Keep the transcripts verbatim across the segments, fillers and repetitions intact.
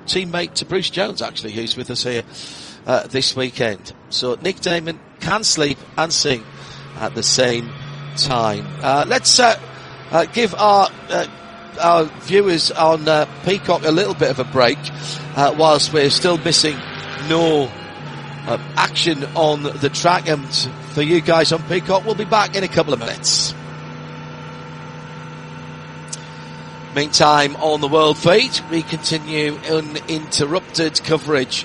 teammate to Bruce Jones, actually, who's with us here uh, this weekend. So Nick Damon can sleep and sing at the same time. Uh, let's uh, uh, give our uh, our viewers on uh, Peacock a little bit of a break uh, whilst we're still missing no uh, action on the track. And for you guys on Peacock, we'll be back in a couple of minutes. Meantime, on the World Feed, we continue uninterrupted coverage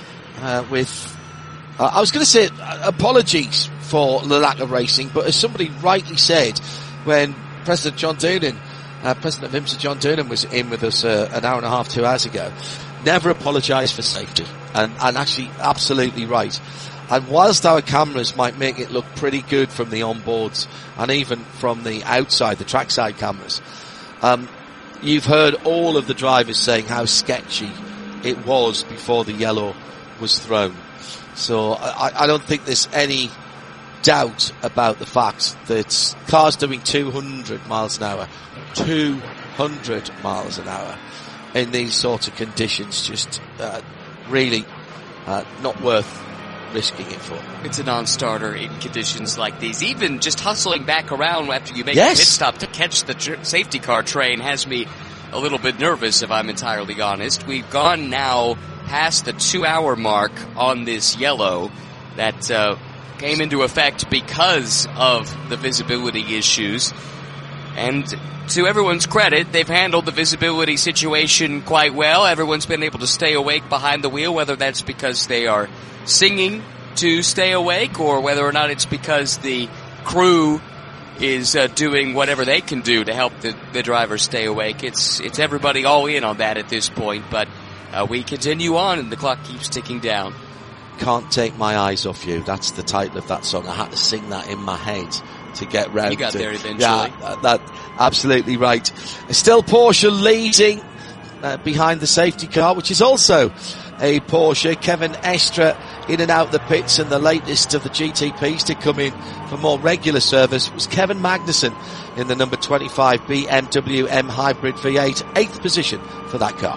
uh, with... Uh, I was going to say uh, apologies for the lack of racing, but as somebody rightly said, when President John Doonan, uh, President of IMSA John Doonan was in with us uh, an hour and a half, two hours ago, never apologise for safety, and, and actually absolutely right. And whilst our cameras might make it look pretty good from the onboards and even from the outside, the trackside cameras, um, you've heard all of the drivers saying how sketchy it was before the yellow was thrown. So I, I don't think there's any doubt about the fact that cars doing two hundred miles an hour, two hundred miles an hour in these sort of conditions, just uh, really uh, not worth risking it for. It's a non-starter in conditions like these. Even just hustling back around after you make yes. a pit stop to catch the tr- safety car train has me a little bit nervous, if I'm entirely honest. We've gone now past the two-hour mark on this yellow that uh, came into effect because of the visibility issues. And to everyone's credit, they've handled the visibility situation quite well. Everyone's been able to stay awake behind the wheel, whether that's because they are singing to stay awake or whether or not it's because the crew is uh, doing whatever they can do to help the, the driver stay awake. It's it's everybody all in on that at this point, but uh, we continue on and the clock keeps ticking down. Can't Take My Eyes Off You. That's the title of that song. I had to sing that in my head to get round. You got to, there eventually. Yeah, that, absolutely right. Still Porsche leading uh, behind the safety car, which is also a Porsche. Kevin Estre in and out the pits, and the latest of the G T Ps to come in for more regular service was Kevin Magnussen in the number twenty-five B M W M Hybrid V eight, eighth position for that car.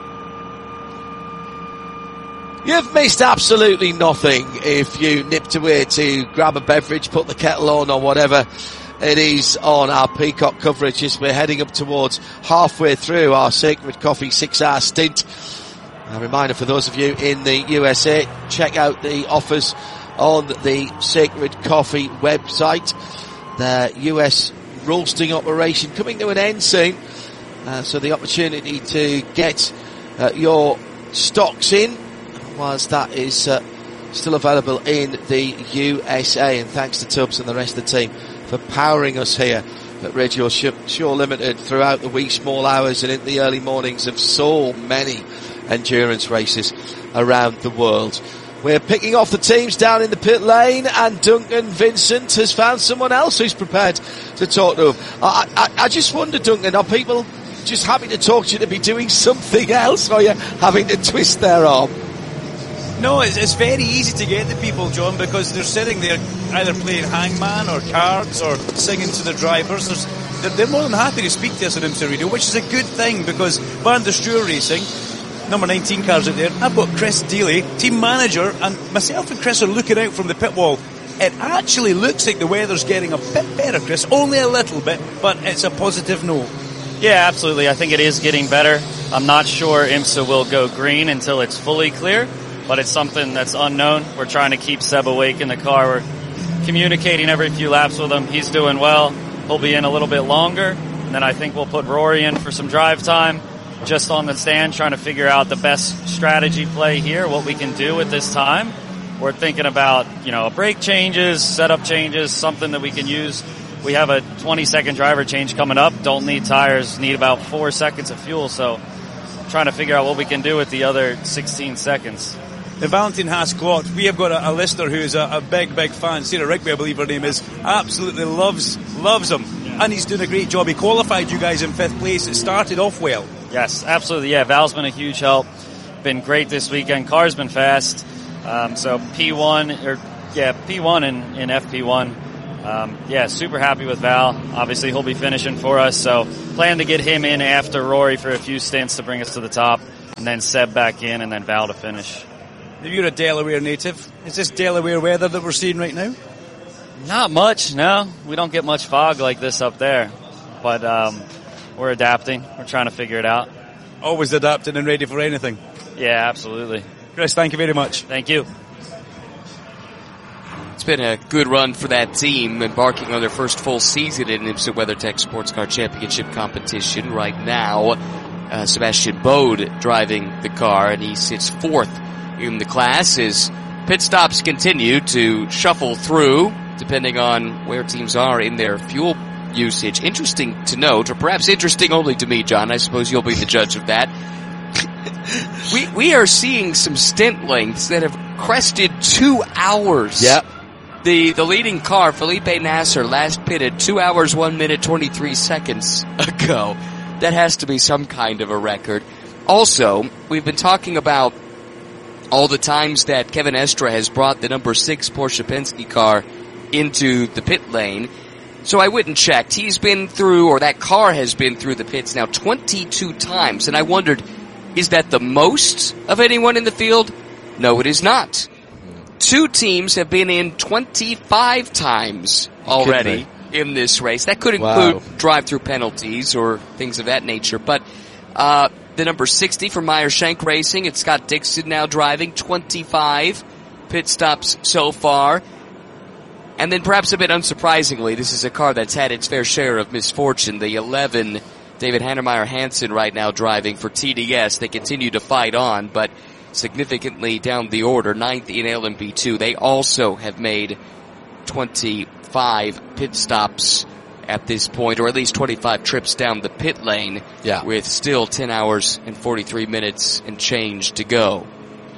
You've missed absolutely nothing if you nipped away to grab a beverage, put the kettle on or whatever it is on our Peacock coverage as we're heading up towards halfway through our Sacred Coffee six-hour stint. A reminder for those of you in the U S A, check out the offers on the Sacred Coffee website. Their U S roasting operation coming to an end soon, uh, so the opportunity to get uh, your stocks in whilst that is uh, still available in the U S A. And thanks to Tubbs and the rest of the team for powering us here at Radio Shore Limited throughout the wee small hours and in the early mornings of so many endurance races around the world. We're picking off the teams down in the pit lane, and Duncan Vincent has found someone else who's prepared to talk to him. I, I, I just wonder, Duncan, are people just happy to talk to you to be doing something else, or are you having to twist their arm? No, it's, it's very easy to get the people, John, because they're sitting there either playing hangman or cards or singing to the drivers. There's, they're, they're more than happy to speak to us on IMSA Radio, which is a good thing, because Van der Steur Racing, number nineteen cars out there, I've got Chris Dealey, team manager, and myself and Chris are looking out from the pit wall. It actually looks like the weather's getting a bit better, Chris, only a little bit, but it's a positive note. Yeah, absolutely. I think it is getting better. I'm not sure IMSA will go green until it's fully clear, but it's something that's unknown. We're trying to keep Seb awake in the car. We're communicating every few laps with him. He's doing well. He'll be in a little bit longer. And then I think we'll put Rory in for some drive time, just on the stand, trying to figure out the best strategy play here, what we can do at this time. We're thinking about, you know, brake changes, setup changes, something that we can use. We have a twenty second driver change coming up. Don't need tires, need about four seconds of fuel. So trying to figure out what we can do with the other sixteen seconds. The Valentin Haas clock. We have got a, a listener who is a, a big, big fan. Sarah Rigby, I believe her name is. Absolutely loves loves him. Yeah. And he's doing a great job. He qualified you guys in fifth place. It started off well. Yes, absolutely. Yeah, Val's been a huge help. Been great this weekend. Car's been fast. Um, so P one, or yeah, P one and in F P one. Um, yeah, super happy with Val. Obviously, he'll be finishing for us. So plan to get him in after Rory for a few stints to bring us to the top. and then Seb back in, and then Val to finish. If you're a Delaware native, is this Delaware weather that we're seeing right now? Not much, no. We don't get much fog like this up there. But um, we're adapting. We're trying to figure it out. Always adapting and ready for anything. Yeah, absolutely. Chris, thank you very much. Thank you. It's been a good run for that team, embarking on their first full season in IMSA WeatherTech Sports Car Championship competition. Right now, uh, Sebastian Bode driving the car, and he sits fourth in the class as pit stops continue to shuffle through, depending on where teams are in their fuel usage. Interesting to note, or perhaps interesting only to me, John. I suppose you'll be the judge of that. we we are seeing some stint lengths that have crested two hours. Yep. The the leading car, Felipe Nasser, last pitted two hours, one minute, twenty-three seconds ago. That has to be some kind of a record. Also, we've been talking about all the times that Kevin Estre has brought the number six Porsche Penske car into the pit lane. So I went and checked. He's been through, or that car has been through the pits now twenty-two times. And I wondered, is that the most of anyone in the field? No, it is not. Two teams have been in twenty-five times already in this race. That could include Wow. drive-through penalties or things of that nature. But uh the number sixty for Meyer Shank Racing, it's Scott Dixon now driving, twenty-five pit stops so far. And then perhaps a bit unsurprisingly, this is a car that's had its fair share of misfortune. The eleven, David Hannemeyer Hansen right now driving for T D S. They continue to fight on, but significantly down the order, ninth in L M P two. They also have made twenty-five pit stops at this point, or at least twenty-five trips down the pit lane, Yeah. with still ten hours and forty-three minutes and change to go.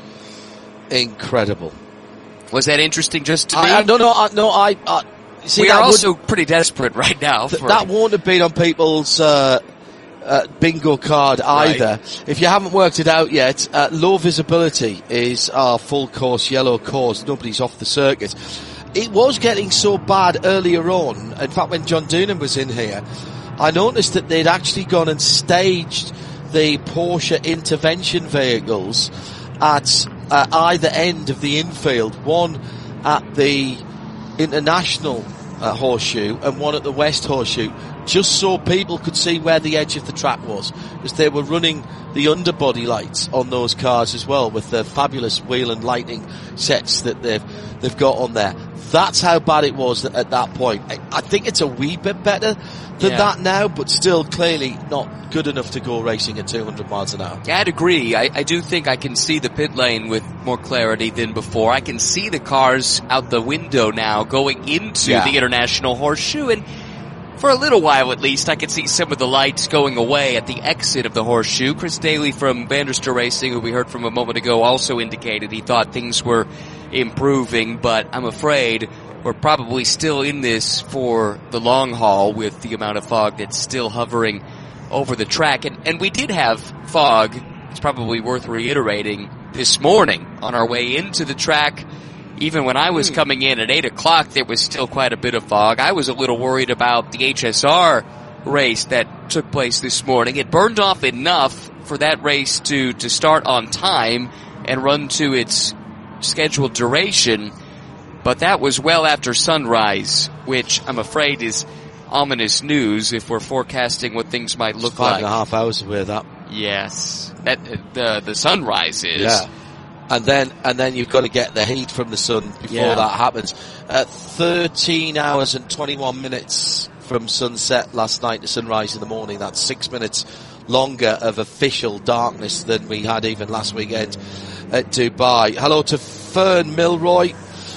Incredible. Was that interesting just to me? I, I, no, no, I, no, I, I see we that are would- also pretty desperate right now. Th- For, that won't have been on people's uh, uh, bingo card either. If you haven't worked it out yet, uh, low visibility is our full course yellow course. Nobody's off the circuit. It was getting so bad earlier on. In fact, when John Doonan was in here, I noticed that they'd actually gone and staged the Porsche intervention vehicles at uh, either end of the infield. One at the International uh, Horseshoe and one at the West Horseshoe, just so people could see where the edge of the track was, because they were running the underbody lights on those cars as well, with the fabulous wheel and lighting sets that they've they've got on there. That's how bad it was at that point. I, I think it's a wee bit better than Yeah. that now, but still clearly not good enough to go racing at two hundred miles an hour. Yeah, I'd agree. I, I do think I can see the pit lane with more clarity than before. I can see the cars out the window now going into Yeah. the International Horseshoe, and for a little while at least, I could see some of the lights going away at the exit of the Horseshoe. Chris Daly from Vanderster Racing, who we heard from a moment ago, also indicated he thought things were improving, but I'm afraid we're probably still in this for the long haul with the amount of fog that's still hovering over the track. And, and we did have fog, it's probably worth reiterating, this morning on our way into the track. Even when I was coming in at eight o'clock, there was still quite a bit of fog. I was a little worried about the H S R race that took place this morning. It burned off enough for that race to, to start on time and run to its scheduled duration, but that was well after sunrise, which I'm afraid is ominous news if we're forecasting what things might look Five like. and a half hours away, that. Yes, that the the sunrise is. Yeah. And then, and then you've got to get the heat from the sun before Yeah. that happens. Uh, thirteen hours and twenty-one minutes from sunset last night to sunrise in the morning. That's six minutes longer of official darkness than we had even last weekend at Dubai. Hello to Fern Milroy.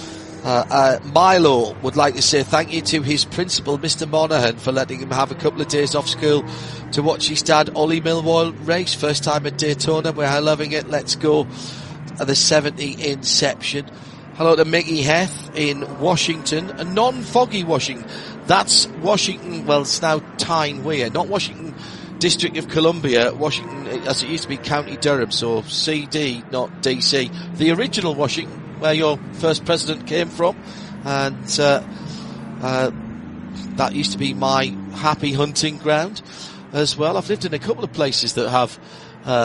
Uh, uh, Milo would like to say thank you to his principal, Mister Monaghan, for letting him have a couple of days off school to watch his dad, Ollie Milroy, race. First time at Daytona. We're loving it. Let's go. Uh, the seventy Inception. Hello to Mickey Heth in Washington, a non-foggy Washington. That's Washington, well, it's now Tyne Weir, not Washington District of Columbia, Washington, as it used to be County Durham, so C D, not D C. The original Washington, where your first president came from, and uh, uh, that used to be my happy hunting ground as well. I've lived in a couple of places that have uh,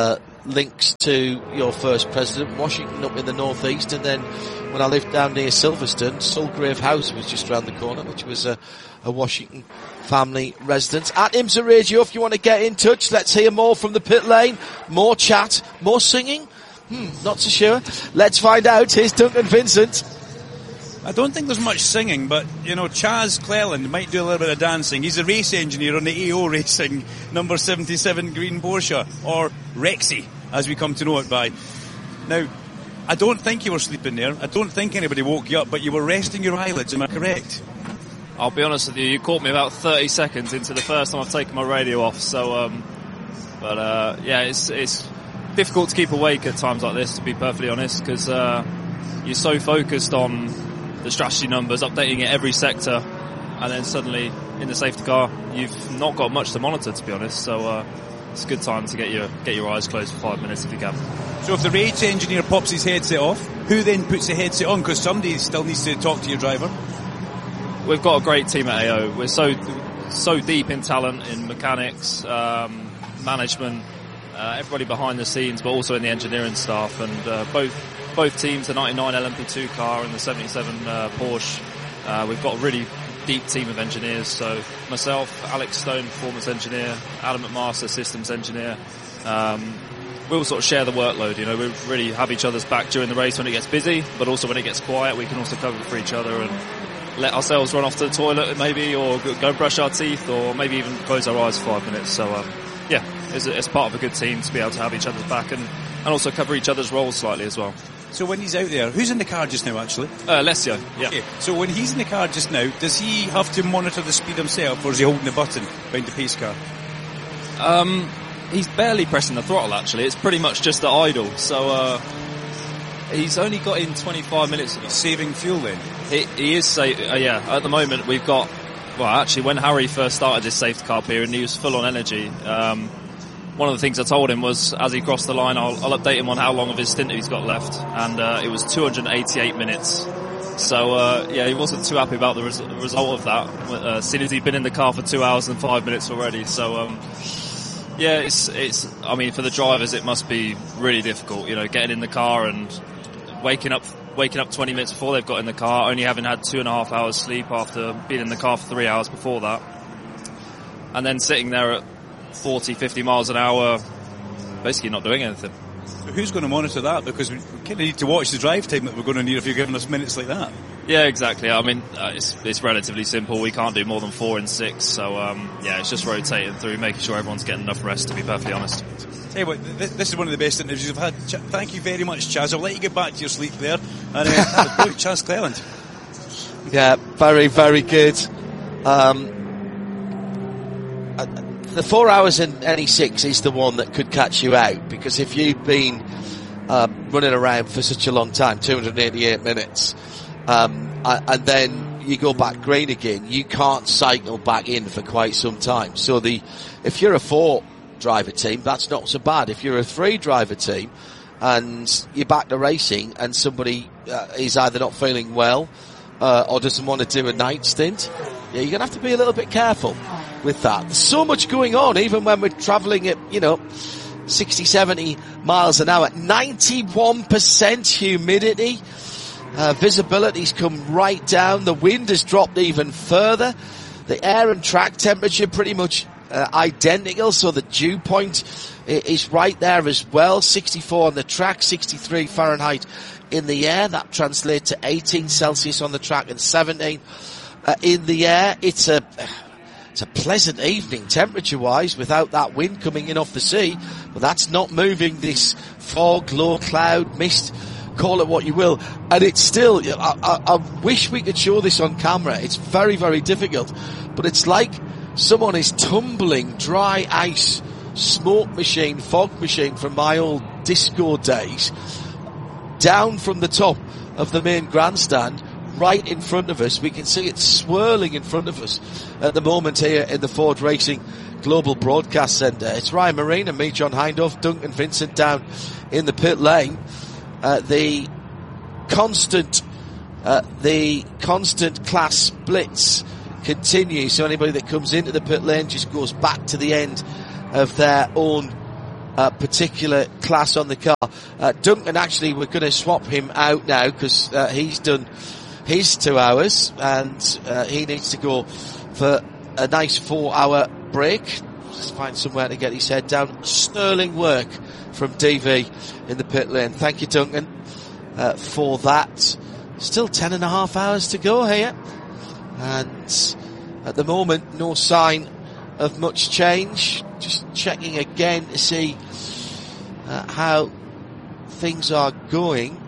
links to your first president, Washington up in the northeast, and then when I lived down near Silverstone, Sulgrave House was just around the corner, which was a, a Washington family residence. At IMSA Radio, if you want to get in touch, let's hear more from the pit lane, more chat, more singing. Hmm, not so sure. Let's find out. Here's Duncan Vincent. I don't think there's much singing, but, you know, Chaz Cleland might do a little bit of dancing. He's a race engineer on the A O Racing number seventy-seven green Porsche, or Rexy, as we come to know it by. Now, I don't think you were sleeping there. I don't think anybody woke you up, but you were resting your eyelids, am I correct? I'll be honest with you, you caught me about thirty seconds into the first time I've taken my radio off, so, um, but, uh, yeah, it's, it's difficult to keep awake at times like this, to be perfectly honest, because, uh, you're so focused on the strategy numbers, updating it every sector, and then suddenly in the safety car you've not got much to monitor, to be honest, so uh, it's a good time to get your get your eyes closed for five minutes if you can. So if the race engineer pops his headset off, who then puts the headset on, because somebody still needs to talk to your driver? We've got a great team at A O. We're so so deep in talent, in mechanics, um, management, uh, everybody behind the scenes, but also in the engineering staff, and uh, both Both teams, the ninety-nine L M P two car and the seventy-seven uh, Porsche, uh, we've got a really deep team of engineers. So myself, Alex Stone, performance engineer, Adam McMaster, systems engineer. Um, we all sort of share the workload. You know, we really have each other's back during the race when it gets busy, but also when it gets quiet, we can also cover for each other and let ourselves run off to the toilet maybe, or go brush our teeth, or maybe even close our eyes for five minutes. So um, yeah, it's, it's part of a good team to be able to have each other's back and, and also cover each other's roles slightly as well. So when he's out there, who's in the car just now, actually? Uh, Alessio, yeah. Okay. So when he's in the car just now, does he have to monitor the speed himself, or is he holding the button behind the pace car? Um, he's barely pressing the throttle, actually. It's pretty much just the idle. So uh, he's only got in twenty-five minutes. He's saving fuel then? He, he is, sa- uh, yeah. At the moment, we've got, well, actually, when Harry first started this safety car period, he was full on energy. Um, One of the things I told him was, as he crossed the line, I'll, I'll update him on how long of his stint he's got left. And uh, it was two hundred eighty-eight minutes. So, uh, yeah, he wasn't too happy about the res- result of that, uh, seeing as he'd been in the car for two hours and five minutes already. So, um, yeah, it's, it's, I mean, for the drivers, it must be really difficult, you know, getting in the car and waking up, waking up twenty minutes before they've got in the car, only having had two and a half hours sleep after being in the car for three hours before that. And then sitting there at forty, fifty miles an hour, basically not doing anything. So who's going to monitor that? Because we kind of need to watch the drive time that we're going to need if you're giving us minutes like that. Yeah, exactly. I mean, uh, it's, it's relatively simple. We can't do more than four in six. So, um, yeah, it's just rotating through, making sure everyone's getting enough rest, to be perfectly honest. Tell you what, th- this is one of the best interviews I've had. Ch- thank you very much, Chaz. I'll let you get back to your sleep there. And uh, boy, Chaz Cleland. Yeah, very, very good. Um, uh, The four hours in N E six is the one that could catch you out, because if you've been uh, running around for such a long time, two hundred eighty-eight minutes, um, and then you go back green again, you can't cycle back in for quite some time. So the if you're a four driver team, that's not so bad. If you're a three driver team and you're back to racing and somebody uh, is either not feeling well uh, or doesn't want to do a night stint, yeah, you're going to have to be a little bit careful with that. There's so much going on, even when we're travelling at, you know, sixty, seventy miles an hour. ninety-one percent humidity. Uh, visibility's come right down. The wind has dropped even further. The air and track temperature pretty much uh, identical, so the dew point is right there as well. sixty-four on the track, sixty-three Fahrenheit in the air. That translates to eighteen Celsius on the track and seventeen uh, in the air. It's a... It's a pleasant evening temperature-wise without that wind coming in off the sea, but that's not moving this fog, low cloud, mist, call it what you will. And it's still, I, I, I wish we could show this on camera. It's very, very difficult, but it's like someone is tumbling dry ice, smoke machine, fog machine from my old disco days down from the top of the main grandstand right in front of us. We can see it swirling in front of us at the moment here in the Ford Racing Global Broadcast Centre. It's Ryan Marine and me, John Hindhaugh, Duncan Vincent down in the pit lane. Uh, the constant, uh, the constant class splits continue. So anybody that comes into the pit lane just goes back to the end of their own uh, particular class on the car. Uh, Duncan, actually, we're going to swap him out now because uh, he's done his two hours and uh, he needs to go for a nice four-hour break. Just find somewhere to get his head down. Sterling work from D V in the pit lane. Thank you, Duncan, uh, for that. Still ten and a half hours to go here. And at the moment, no sign of much change. Just checking again to see uh, how things are going.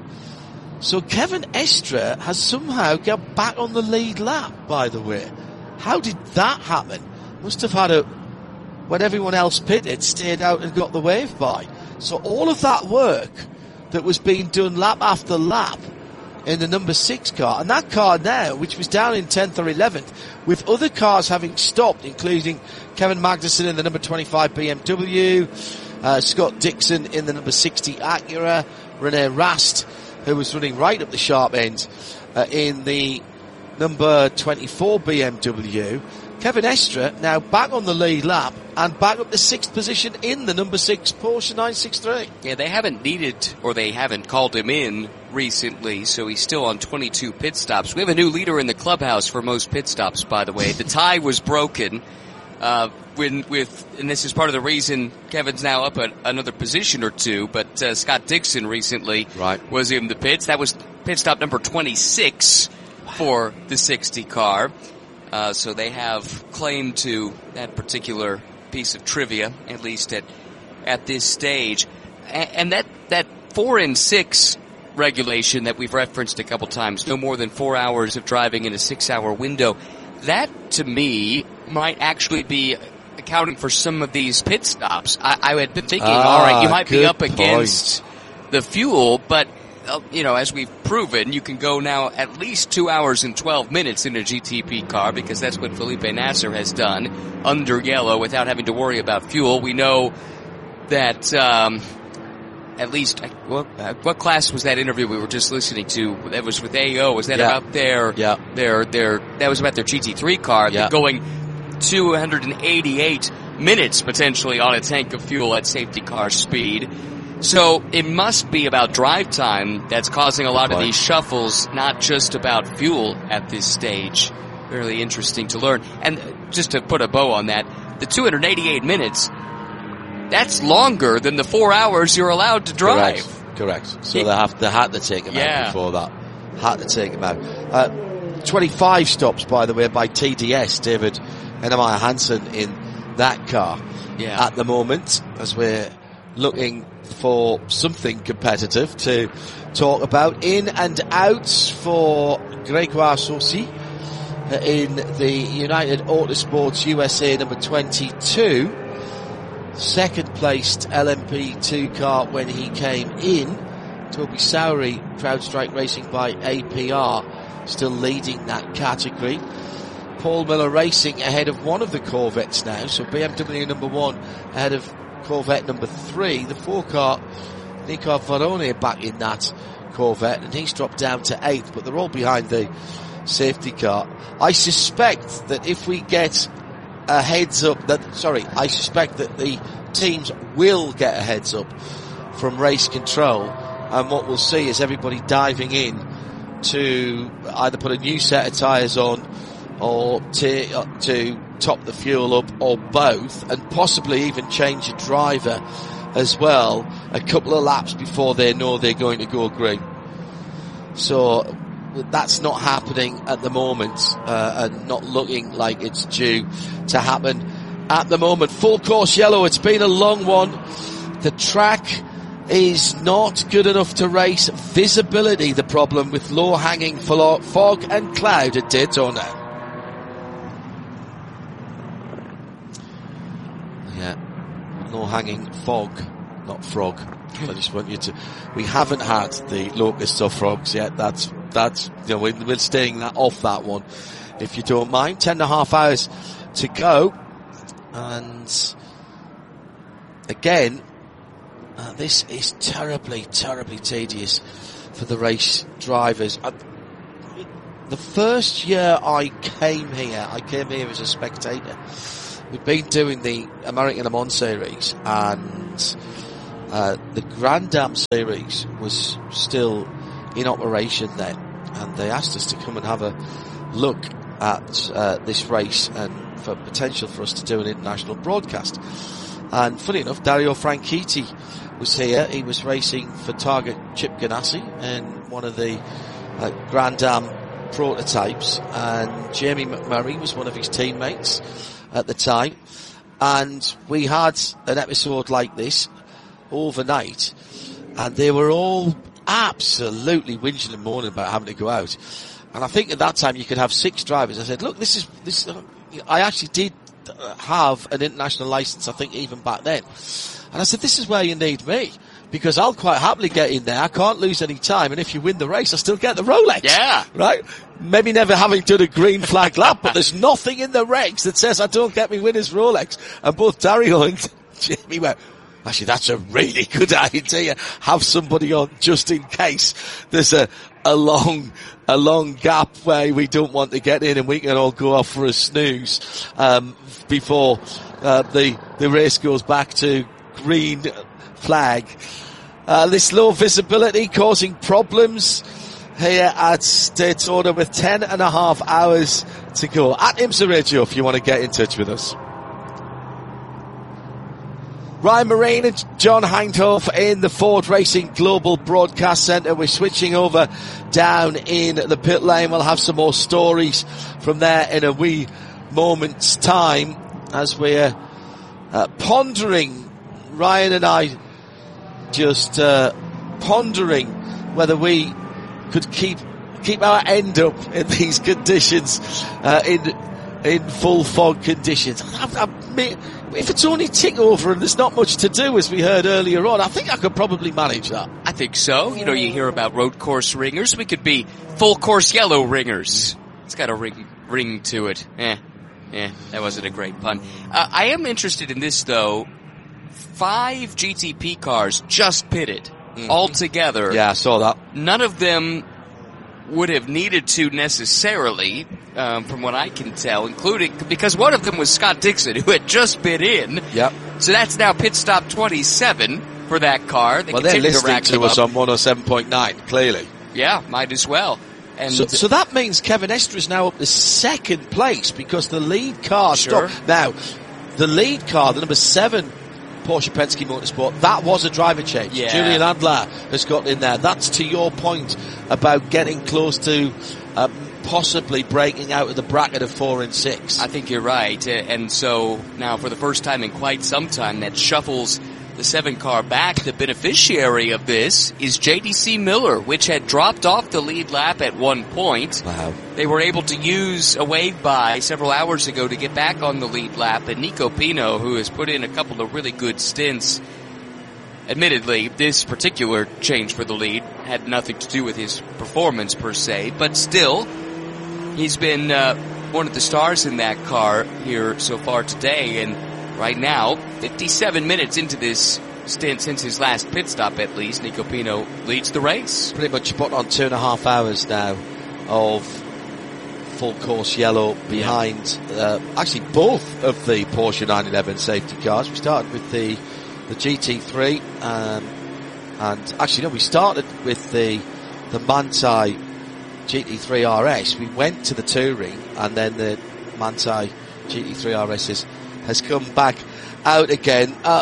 So Kevin Estre has somehow got back on the lead lap, by the way. How did that happen? Must have had a, when everyone else pitted, stayed out and got the wave by. So all of that work that was being done lap after lap in the number six car, and that car now, which was down in tenth or eleventh, with other cars having stopped, including Kevin Magnussen in the number twenty-five B M W, uh, Scott Dixon in the number sixty Acura, Rene Rast, who was running right up the sharp end, uh, in the number twenty-four B M W. Kevin Estre now back on the lead lap and back up the sixth position in the number six Porsche nine sixty-three. Yeah, they haven't needed, or they haven't called him in recently, so he's still on twenty-two pit stops. We have a new leader in the clubhouse for most pit stops, by the way. The tie was broken, uh, when, with, and this is part of the reason Kevin's now up at another position or two, but, uh, Scott Dixon recently right. was in the pits. That was pit stop number twenty-six for the sixty car. Uh, so they have claim to that particular piece of trivia, at least at at this stage. And, and that that four and six regulation that we've referenced a couple times, no more than four hours of driving in a six-hour window, that to me might actually be accounting for some of these pit stops. I, I had been thinking, ah, all right, you might be up point. against the fuel, but uh, you know, as we've proven, you can go now at least two hours and twelve minutes in a G T P car, because that's what Felipe Nasser has done under yellow without having to worry about fuel. We know that, um, at least, what, uh, what class was that interview we were just listening to? That was with A O. Was that yeah. about their, yeah. their, their, that was about their G T three car, yeah. going two hundred eighty-eight minutes potentially on a tank of fuel at safety car speed. So it must be about drive time that's causing a lot of these shuffles, not just about fuel at this stage. Really interesting to learn. And just to put a bow on that, the two hundred eighty-eight minutes, that's longer than the four hours you're allowed to drive. Correct. Correct. So they have they had to take him yeah. out before that. Had to take him out. Uh, twenty-five stops, by the way, by T D S, David Ennemeyer Hansen in that car yeah. at the moment, as we're looking for something competitive to talk about. In and out for Gregoire Saucy in the United Autosports U S A number twenty-two. Second placed L M P two car when he came in. Toby Sowery, CrowdStrike Racing by A P R, still leading that category. Paul Miller Racing ahead of one of the Corvettes now, so B M W number one ahead of Corvette number three. The four car, Nico Varone back in that Corvette, and he's dropped down to eighth, but they're all behind the safety car. I suspect that if we get a heads up that, sorry, I suspect that the teams will get a heads up from race control, and what we'll see is everybody diving in to either put a new set of tyres on or to, uh, to top the fuel up, or both, and possibly even change a driver as well a couple of laps before they know they're going to go green. So that's not happening at the moment, uh, and not looking like it's due to happen at the moment. Full course yellow, it's been a long one. The track is not good enough to race. Visibility the problem, with low hanging fog and cloud at Daytona. Yeah, low hanging fog, not frog. I just want you to, we haven't had the locusts or frogs yet. That's, that's, you know, we're, we're staying that off that one, if you don't mind. Ten and a half hours to go. And again, uh, this is terribly, terribly tedious for the race drivers. Uh, the first year I came here, I came here as a spectator. We've been doing the American Le Mans series, and that uh, the Grand Am series was still in operation then, and they asked us to come and have a look at uh, this race and for potential for us to do an international broadcast. And funny enough, Dario Franchitti was here. He was racing for Target Chip Ganassi in one of the uh, Grand Am prototypes, and Jamie McMurray was one of his teammates at the time. And we had an episode like this overnight, and they were all absolutely whinging and moaning about having to go out. And I think at that time you could have six drivers. I said, look, this is, this, uh, I actually did have an international license, I think even back then. And I said, this is where you need me, because I'll quite happily get in there. I can't lose any time. And if you win the race, I still get the Rolex. Yeah. Right? Maybe never having done a green flag lap, but there's nothing in the regs that says I don't get me winner's Rolex. And both Dario and Jamie went, actually, that's a really good idea. Have somebody on just in case there's a, a long, a long gap where we don't want to get in, and we can all go off for a snooze, um, before, uh, the, the race goes back to green flag. Uh, this low visibility causing problems here at Daytona with ten and a half hours to go. At IMSA Radio if you want to get in touch with us. Ryan Marine and John Hindhoff in the Ford Racing Global Broadcast Centre. We're switching over down in the pit lane. We'll have some more stories from there in a wee moment's time as we're uh, pondering, Ryan and I just uh, pondering whether we could keep keep our end up in these conditions, uh, in in full fog conditions. I, I, I, if it's only tick over and there's not much to do, as we heard earlier on, I think I could probably manage that. I think so. You know, you hear about road course ringers. We could be full course yellow ringers. It's got a ring ring to it. Eh, eh, that wasn't a great pun. Uh, I am interested in this though. Five G T P cars just pitted mm-hmm. all together. Yeah, I saw that. None of them would have needed to necessarily, um, from what I can tell, including, because one of them was Scott Dixon, who had just been in. Yep. So that's now pit stop twenty-seven for that car. They well, they're listening to, to us on one oh seven point nine, clearly. Yeah, might as well. And so, so that means Kevin Estre is now up to second place because the lead car sure. stopped. Now, the lead car, the number seven Porsche Penske Motorsport, that was a driver change. Yeah. Julian Adler has got in there. That's to your point about getting close to uh, possibly breaking out of the bracket of four and six. I think you're right. And so now for the first time in quite some time, that shuffles the seven car back. The beneficiary of this is J D C Miller, which had dropped off the lead lap at one point. Wow. They were able to use a wave by several hours ago to get back on the lead lap, and Nico Pino, who has put in a couple of really good stints. Admittedly, this particular change for the lead had nothing to do with his performance per se, but still, he's been uh, one of the stars in that car here so far today, and right now, fifty-seven minutes into this stint since his last pit stop at least, Nico Pino leads the race. Pretty much put on two and a half hours now of full course yellow behind uh, actually both of the Porsche nine eleven safety cars. We started with the the G T three um, and actually no, we started with the the Manthey G T three R S. We went to the Touring, and then the Manthey G T three R S is has come back out again. Uh,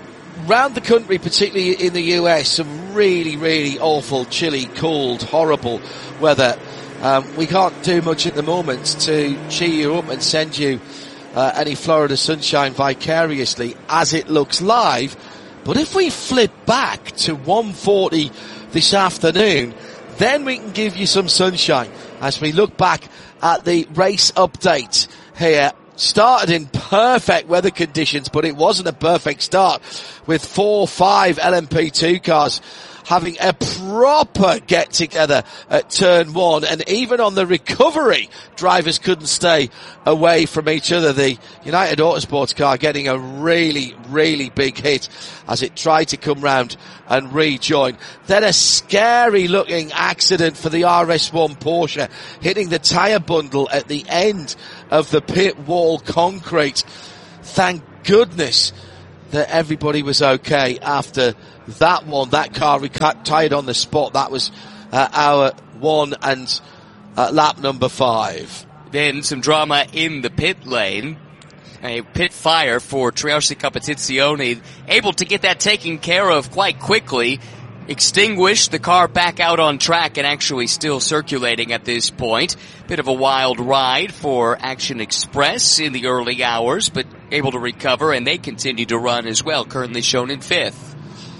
round the country, particularly in the U S, some really, really awful, chilly, cold, horrible weather. Um, we can't do much at the moment to cheer you up and send you uh, any Florida sunshine vicariously as it looks live. But if we flip back to one forty this afternoon, then we can give you some sunshine as we look back at the race update here. Started in perfect weather conditions, but it wasn't a perfect start, with four, five L M P two cars having a proper get-together at turn one, and even on the recovery, drivers couldn't stay away from each other. The United Autosports car getting a really, really big hit as it tried to come round and rejoin. Then a scary-looking accident for the R S one Porsche, hitting the tyre bundle at the end of the pit wall concrete. Thank goodness that everybody was okay after that one. That car retired on the spot. That was uh, our one and uh, lap number five. Then some drama in the pit lane. A pit fire for Triarsi Competizione, able to get that taken care of quite quickly. Extinguished, the car back out on track and actually still circulating at this point. Bit of a wild ride for Action Express in the early hours, but able to recover, and they continue to run as well, currently shown in fifth.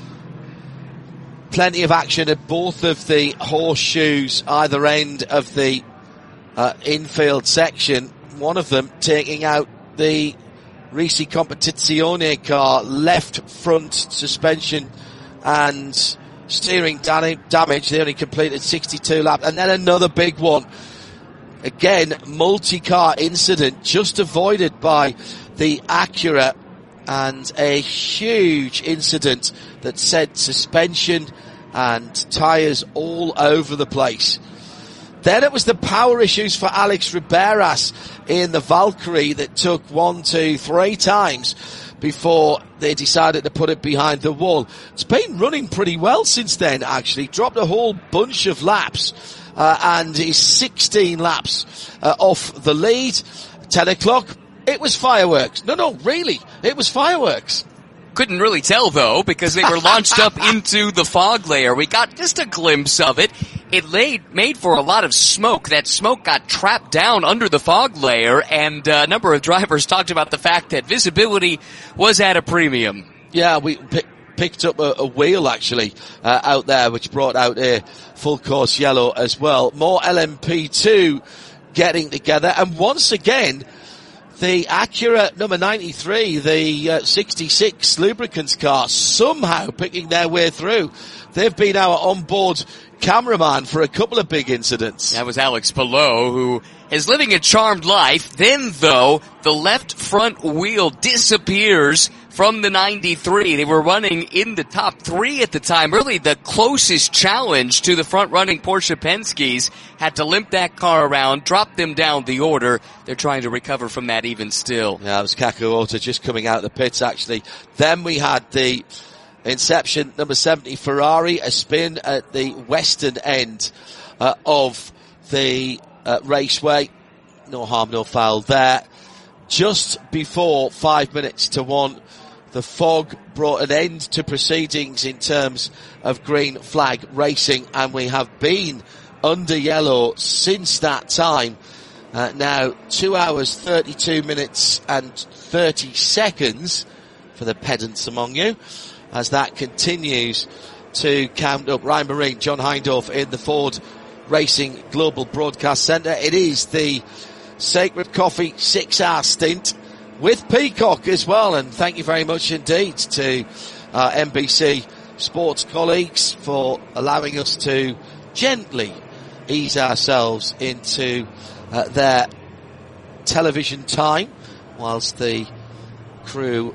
Plenty of action at both of the horseshoes, either end of the uh, infield section. One of them taking out the Risi Competizione car, left front suspension and steering damage. They only completed sixty-two laps. And then another big one. Again, multi-car incident just avoided by the Acura, and a huge incident that sent suspension and tyres all over the place. Then it was the power issues for Alex Riberas in the Valkyrie that took one, two, three times before they decided to put it behind the wall. It's been running pretty well since then, actually. Dropped a whole bunch of laps, uh, and is sixteen laps uh, off the lead. ten o'clock, it was fireworks. No, no, really, it was fireworks. Couldn't really tell, though, because they were launched up into the fog layer. We got just a glimpse of it. It laid, made for a lot of smoke. That smoke got trapped down under the fog layer, and a number of drivers talked about the fact that visibility was at a premium. Yeah, we p- picked up a, a wheel, actually, uh, out there, which brought out a full course yellow as well. More L M P two getting together, and once again, the Acura number ninety-three, the uh, sixty-six lubricants car, somehow picking their way through. They've been our onboard cameraman for a couple of big incidents. That was Alex Palou, who is living a charmed life. Then, though, the left front wheel disappears from the ninety-three. They were running in the top three at the time. Really the closest challenge to the front-running Porsche Penske's. Had to limp that car around, drop them down the order. They're trying to recover from that even still. Yeah, it was Kakaoto just coming out of the pits, actually. Then we had the Inception number seventy Ferrari, a spin at the western end uh, of the uh, raceway. No harm, no foul there. Just before five minutes to one, the fog brought an end to proceedings in terms of green flag racing, and we have been under yellow since that time. Uh, now, two hours, thirty-two minutes and thirty seconds for the pedants among you, as that continues to count up. Ryan Marine, John Hindorf in the Ford Racing Global Broadcast Centre. It is the Sacred Coffee six-hour stint with Peacock as well, and thank you very much indeed to our N B C Sports colleagues for allowing us to gently ease ourselves into uh, their television time, whilst the crew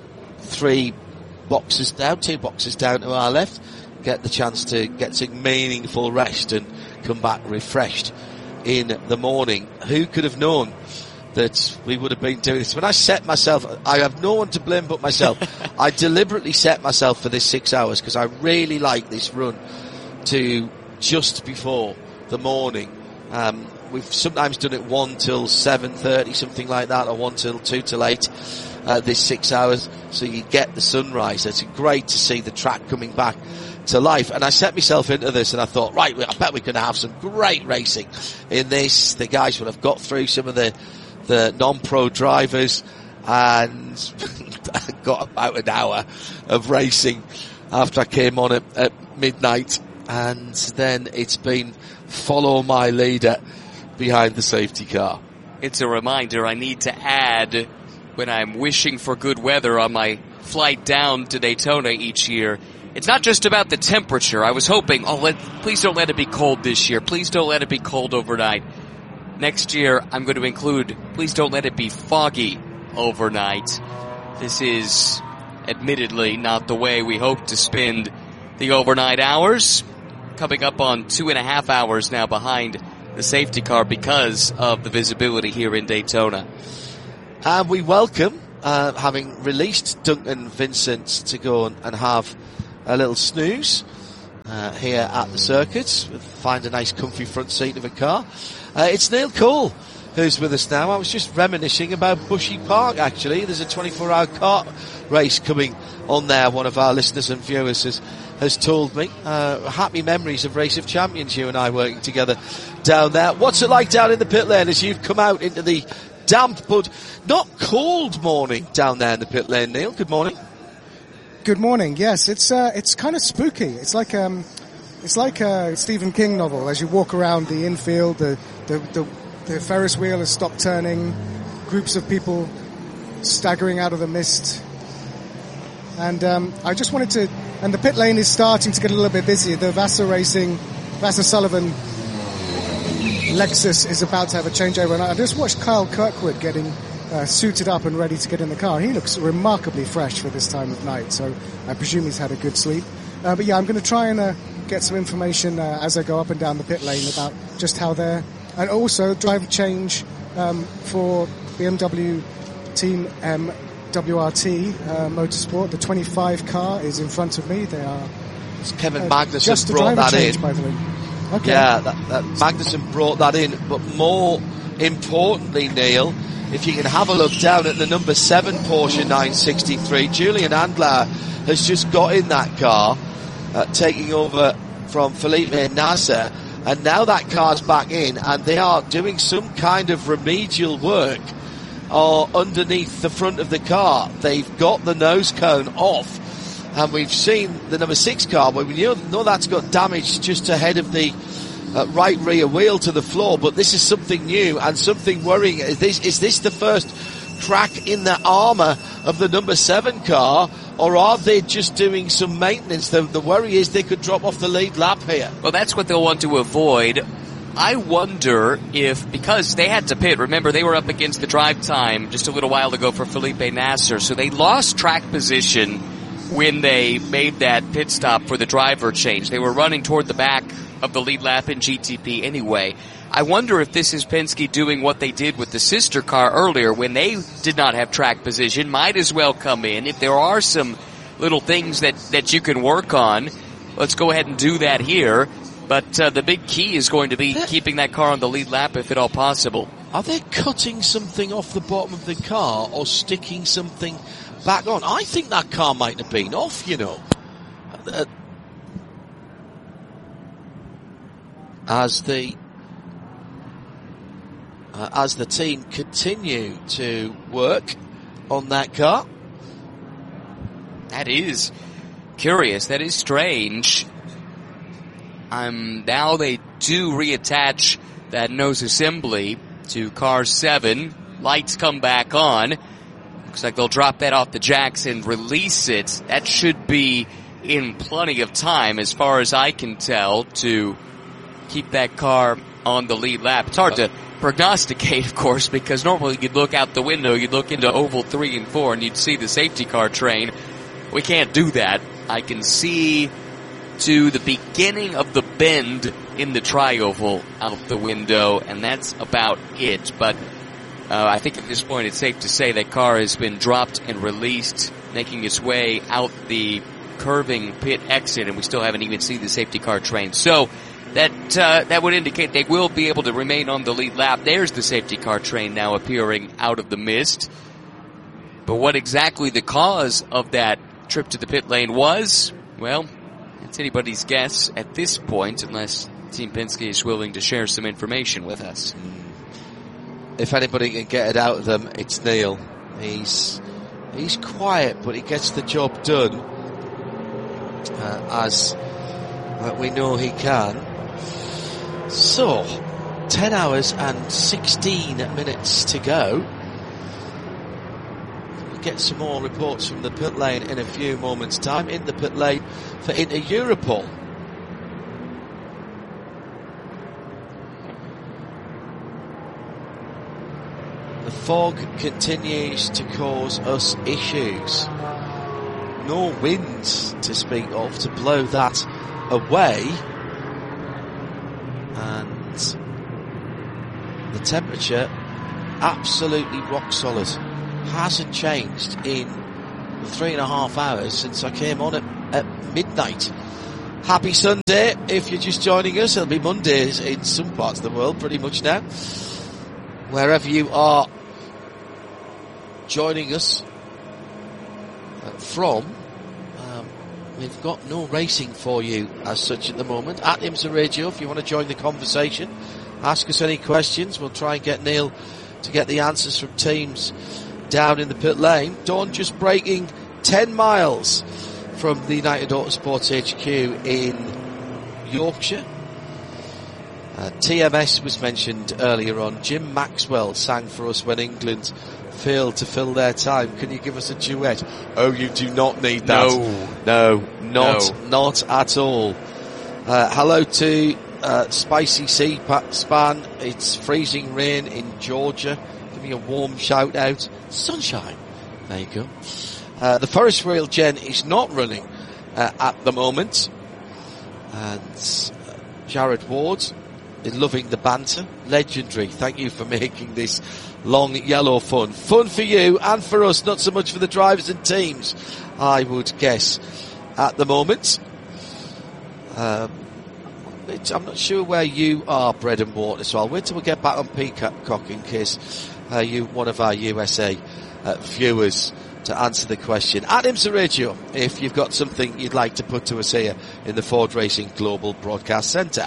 three boxes down, two boxes down to our left, get the chance to get some meaningful rest and come back refreshed in the morning. Who could have known that we would have been doing this? When I set myself, I have no one to blame but myself. I deliberately set myself for this six hours because I really like this run to just before the morning. Um, we've sometimes done it one till seven thirty, something like that, or one till two till eight. Uh, this six hours, so you get the sunrise. It's great to see the track coming back to life. And I set myself into this, and I thought, right, I bet we're going to have some great racing in this. The guys will have got through some of the the non-pro drivers, and got about an hour of racing after I came on at, at midnight, and then it's been follow my leader behind the safety car. It's a reminder I need to add when I'm wishing for good weather on my flight down to Daytona each year. It's not just about the temperature. I was hoping, oh, let, please don't let it be cold this year. Please don't let it be cold overnight. Next year, I'm going to include, please don't let it be foggy overnight. This is admittedly not the way we hope to spend the overnight hours. Coming up on two and a half hours now behind the safety car because of the visibility here in Daytona. And we welcome uh, having released Duncan Vincent to go and, and have a little snooze uh, here at the circuit, find a nice comfy front seat of a car. Uh, it's Neil Cole who's with us now. I was just reminiscing about Bushy Park, actually. There's a twenty-four hour kart race coming on there, one of our listeners and viewers has, has told me. Uh, happy memories of Race of Champions, you and I working together down there. What's it like down in the pit lane as you've come out into the damp but not cold morning down there in the pit lane, Neil? Good morning. Good morning. Yes, it's uh, it's kind of spooky. It's like um, it's like a Stephen King novel. As you walk around the infield, the the the, the Ferris wheel has stopped turning. Groups of people staggering out of the mist, and um, I just wanted to. And the pit lane is starting to get a little bit busy. The Vassar Racing, Vassar Sullivan Lexus is about to have a changeover, and I just watched Kyle Kirkwood getting uh, suited up and ready to get in the car. He looks remarkably fresh for this time of night, so I presume he's had a good sleep. Uh, but yeah, I'm going to try and uh, get some information uh, as I go up and down the pit lane about just how they're, and also driver change um, for B M W Team M W R T uh, Motorsport. The twenty-five car is in front of me. They are. It's Kevin uh, Magnussen brought that change, in. By the way. Okay. Yeah, that, that Magnussen brought that in. But more importantly, Neil, if you can have a look down at the number seven Porsche nine sixty-three, Julian Andler has just got in that car, uh, taking over from Felipe Nasser, and now that car's back in, and they are doing some kind of remedial work uh, underneath the front of the car. They've got the nose cone off. And we've seen the number six car, but we know, know that's got damage just ahead of the uh, right rear wheel to the floor. But this is something new and something worrying. Is this, is this the first crack in the armour of the number seven car, or are they just doing some maintenance? The, the worry is they could drop off the lead lap here. Well, that's what they'll want to avoid. I wonder if, because they had to pit, remember they were up against the drive time just a little while ago for Felipe Nasser, so they lost track position when they made that pit stop for the driver change. They were running toward the back of the lead lap in G T P anyway. I wonder if this is Penske doing what they did with the sister car earlier when they did not have track position. Might as well come in. If there are some little things that, that you can work on, let's go ahead and do that here. But uh, the big key is going to be keeping that car on the lead lap if at all possible. Are they cutting something off the bottom of the car or sticking something back on? I think that car might have been off, you know. Uh, as the uh, as the team continue to work on that car. That is curious. That is strange. Um, now they do reattach that nose assembly to car seven. Lights come back on. Looks like they'll drop that off the jacks and release it. That should be in plenty of time, as far as I can tell, to keep that car on the lead lap. It's hard to prognosticate, of course, because normally you'd look out the window, you'd look into oval three and four, and you'd see the safety car train. We can't do that. I can see to the beginning of the bend in the tri-oval out the window, and that's about it. But uh, I think at this point it's safe to say that car has been dropped and released, making its way out the curving pit exit, and we still haven't even seen the safety car train. So that uh, that would indicate they will be able to remain on the lead lap. There's the safety car train now appearing out of the mist. But what exactly the cause of that trip to the pit lane was, well, it's anybody's guess at this point, unless Team Penske is willing to share some information with us. If anybody can get it out of them, it's Neil. He's he's quiet, but he gets the job done, uh, as uh, we know he can. So, ten hours and sixteen minutes to go. We'll get some more reports from the pit lane in a few moments' time. In the pit lane for Inter Europol. The fog continues to cause us issues. No wind to speak of to blow that away. And the temperature absolutely rock solid. hasn't changed in the three and a half hours since I came on at, at midnight. Happy Sunday if you're just joining us. It'll be Mondays in some parts of the world pretty much now. Wherever you are joining us from, um, we've got no racing for you as such at the moment. At IMSA Radio, if you want to join the conversation, ask us any questions. We'll try and get Neil to get the answers from teams down in the pit lane. Dawn just breaking ten miles from the United Autosports H Q in Yorkshire. Uh, T M S was mentioned earlier on. Jim Maxwell sang for us when England failed to fill their time. Can you give us a duet? Oh, you do not need that. No. No, not, no. not at all. Uh, hello to uh, Spicy Sea Span. It's freezing rain in Georgia. Give me a warm shout out. Sunshine. There you go. Uh, the Forest Rail Gen is not running uh, at the moment. And uh, Jared Ward is loving the banter. Legendary. Thank you for making this long yellow fun. Fun for you and for us, not so much for the drivers and teams, I would guess, at the moment. Um, it's, I'm not sure where you are, bread and water, so I'll wait till we get back on Peacock in case uh, you, one of our U S A uh, viewers, to answer the question. At IMSA Radio, if you've got something you'd like to put to us here in the Ford Racing Global Broadcast Centre.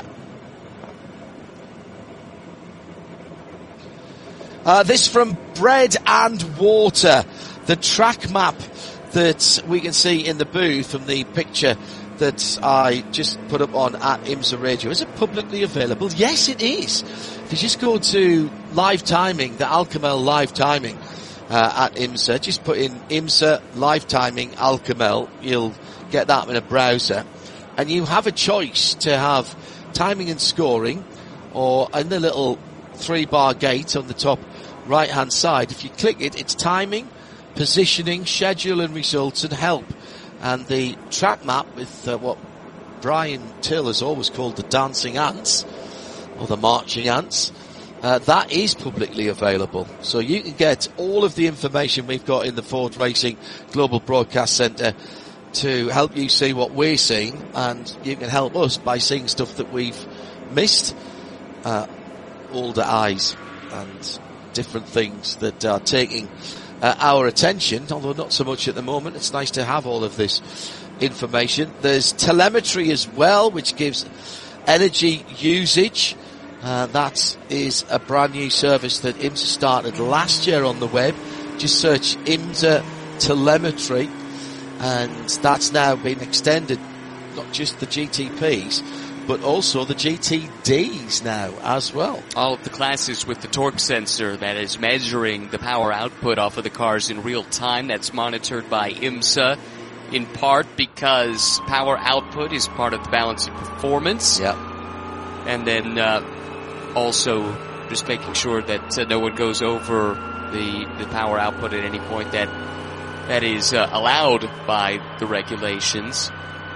Uh, this from Bread and Water, the track map that we can see in the booth from the picture that I just put up on at IMSA Radio. Is it publicly available? Yes, it is. If you just go to live timing, the Alcamel live timing uh, at IMSA, just put in IMSA live timing Alcamel, you'll get that in a browser, and you have a choice to have timing and scoring, or in the little three bar gate on the top right hand side. If you click it, it's timing, positioning, schedule and results, and help. And the track map with uh, what Brian Till has always called the dancing ants, or the marching ants, uh, that is publicly available. So you can get all of the information we've got in the Ford Racing Global Broadcast Centre to help you see what we're seeing, and you can help us by seeing stuff that we've missed, uh, older eyes and different things that are taking uh, our attention, although not so much at the moment. It's nice to have all of this information. There's telemetry as well, which gives energy usage. Uh, that is a brand new service that IMSA started last year on the web. Just search IMSA telemetry, and that's now been extended, not just the G T Ps, but also the G T Ds now as well. All of the classes with the torque sensor that is measuring the power output off of the cars in real time. That's monitored by IMSA, in part because power output is part of the balancing performance. Yeah. And then uh, also just making sure that uh, no one goes over the the power output at any point that that is uh, allowed by the regulations.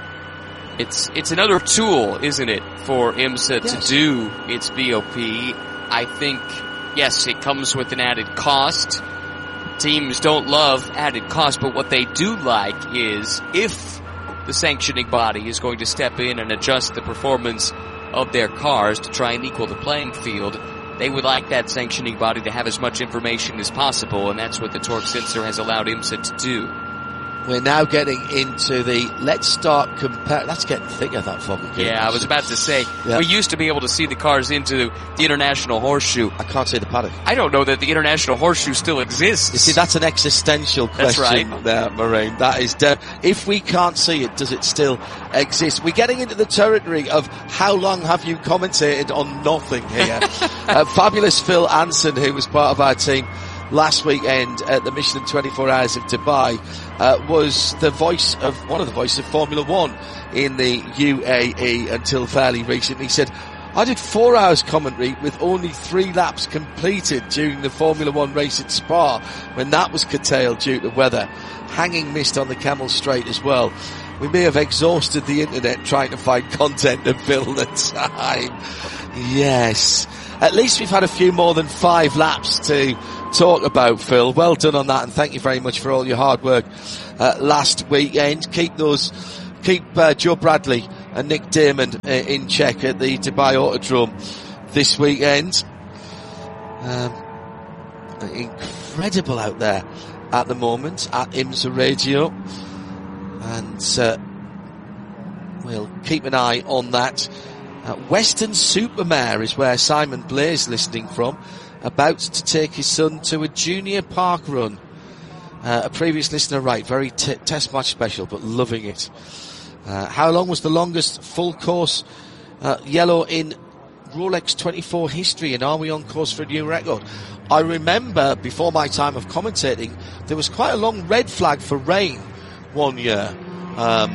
It's it's another tool, isn't it, for IMSA yes. to do its B O P. I think, yes, it comes with an added cost. Teams don't love added cost, but what they do like is if the sanctioning body is going to step in and adjust the performance of their cars to try and equal the playing field, they would like that sanctioning body to have as much information as possible, and that's what the torque sensor has allowed IMSA to do. We're now getting into the let's start compare. That's getting thicker, that fog. Yeah, I was about to say, yeah. We used to be able to see the cars into the International Horseshoe. I can't see the paddock. I don't know that the International Horseshoe still exists. You see, that's an existential question. That's right. There, Moraine. That is de- if we can't see it, does it still exist? We're getting into the territory of how long have you commentated on nothing here. uh, fabulous Phil Anson, who was part of our team last weekend at the Michelin twenty-four Hours of Dubai, uh, was the voice of, one of the voices of Formula One in the U A E until fairly recently. He said, I did four hours commentary with only three laps completed during the Formula One race at Spa when that was curtailed due to weather. Hanging mist on the Camel Straight as well. We may have exhausted the internet trying to find content to fill the time. Yes. At least we've had a few more than five laps to talk about, Phil. Well done on that, and thank you very much for all your hard work uh, last weekend. Keep those, keep uh, Joe Bradley and Nick Damon uh, in check at the Dubai Autodrome this weekend. Um, incredible out there at the moment at IMSA Radio, and uh, we'll keep an eye on that. Uh, Western Supermare is where Simon Blair's listening from, about to take his son to a junior park run. Uh, a previous listener, right, very t- test match special, but loving it. Uh, how long was the longest full course uh, yellow in Rolex twenty-four history, and are we on course for a new record? I remember before my time of commentating, there was quite a long red flag for rain one year. Um,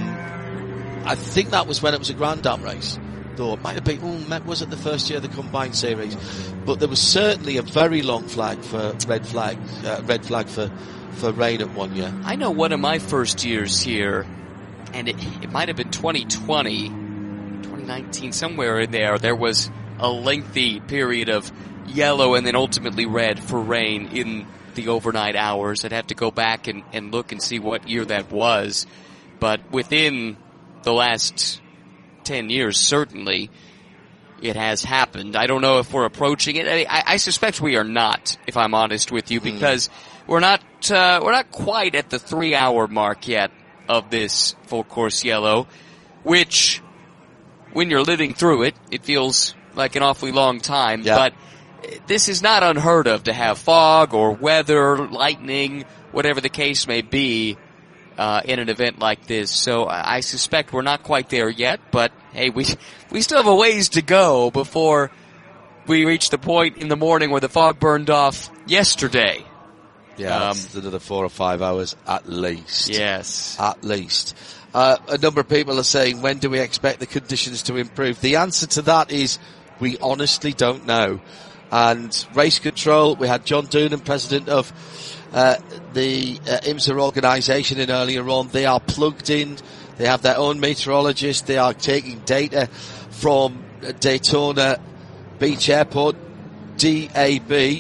I think that was when it was a Grand Dam race. Though it might have been, oh, was it the first year of the combined series? But there was certainly a very long flag for red flag, uh, red flag for, for rain at one year. I know one of my first years here, and it, it might have been twenty twenty, twenty nineteen, somewhere in there, there was a lengthy period of yellow and then ultimately red for rain in the overnight hours. I'd have to go back and, and look and see what year that was. But within the last ten years, certainly, it has happened. I don't know if we're approaching it. I, I suspect we are not, if I'm honest with you, because mm. we're not, uh, we're not quite at the three hour mark yet of this full course yellow, which, when you're living through it, it feels like an awfully long time, yeah. But this is not unheard of to have fog or weather, lightning, whatever the case may be, Uh, in an event like this. So I suspect we're not quite there yet, but hey, we we still have a ways to go before we reach the point in the morning where the fog burned off yesterday. Yeah, um, another four or five hours at least. Yes. At least. Uh, a number of people are saying, when do we expect the conditions to improve? The answer to that is, we honestly don't know. And race control, we had John Doonan, president of Uh, the uh, IMSA organisation, in earlier on. They are plugged in. They have their own meteorologist. They are taking data from Daytona Beach Airport, D A B,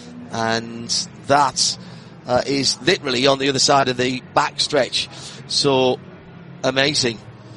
and that uh, is literally on the other side of the backstretch. So amazing,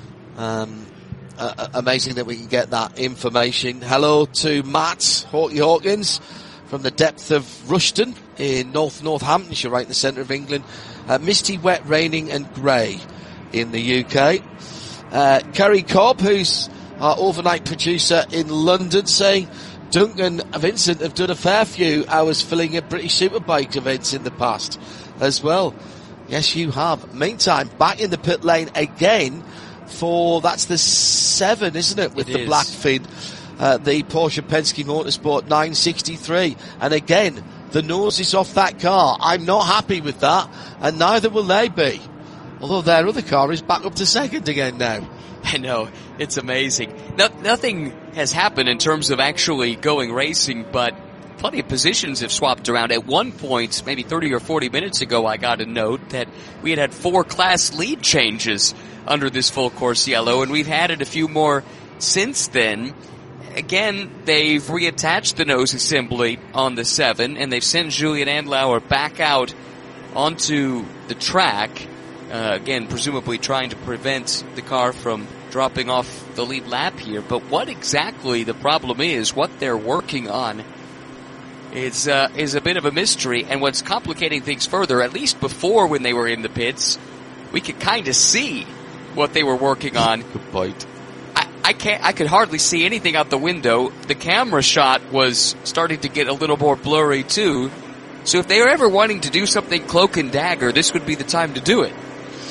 um, uh, amazing that we can get that information. Hello to Matt Hawkey Hawkins from the depth of Rushton in North Northamptonshire, right in the centre of England. Uh, misty, wet, raining and grey in the U K. Uh, Kerry Cobb, who's our overnight producer in London, saying Duncan and Vincent have done a fair few hours filling in British Superbike events in the past as well. Yes, you have. Meantime, back in the pit lane again for, that's the seven, isn't it, with it the is. black fin. Uh, the Porsche Penske Motorsport nine sixty-three. And again, the nose is off that car. I'm not happy with that, and neither will they be. Although their other car is back up to second again now. I know. It's amazing. No, nothing has happened in terms of actually going racing, but plenty of positions have swapped around. At one point, maybe thirty or forty minutes ago, I got a note that we had had four class lead changes under this full course yellow, and we've added a few more since then. Again, they've reattached the nose assembly on the seven, and they've sent Julian Andlauer back out onto the track, uh, again, presumably trying to prevent the car from dropping off the lead lap here. But what exactly the problem is, what they're working on, is, uh, is a bit of a mystery. And what's complicating things further, at least before when they were in the pits, we could kind of see what they were working on. Good point. I can't, I could hardly see anything out the window. The camera shot was starting to get a little more blurry too. So if they were ever wanting to do something cloak and dagger, this would be the time to do it.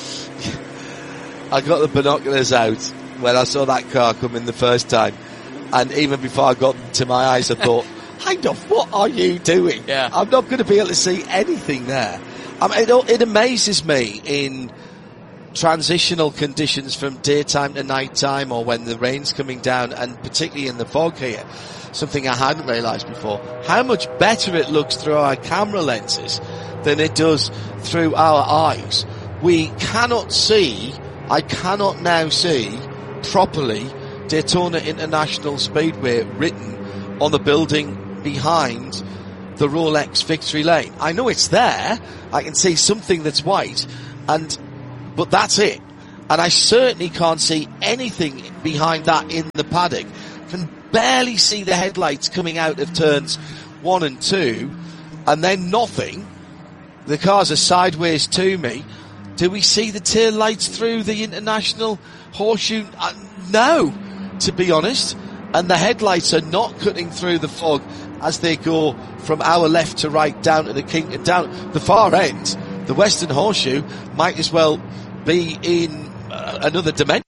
I got the binoculars out when I saw that car come in the first time. And even before I got to my eyes, I thought, hang on, what are you doing? Yeah. I'm not going to be able to see anything there. I mean, it, it amazes me in transitional conditions from daytime to nighttime, or when the rain's coming down, and particularly in the fog here, something I hadn't realised before, how much better it looks through our camera lenses than it does through our eyes. We cannot see, I cannot now see properly Daytona International Speedway written on the building behind the Rolex victory lane. I know it's there. I can see something that's white, and but that's it. And I certainly can't see anything behind that in the paddock. Can barely see the headlights coming out of turns one and two, and then nothing. The cars are sideways to me. Do we see the tail lights through the International Horseshoe? Uh, no, to be honest. And the headlights are not cutting through the fog as they go from our left to right down to the King, down the far end. The Western Horseshoe might as well be in uh, another dimension.